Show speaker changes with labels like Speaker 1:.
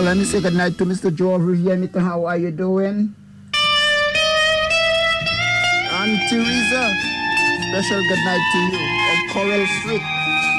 Speaker 1: let me say good night to Mr. Joe Rivier. How are you doing? And Teresa, special good night to you. Of Coral Street.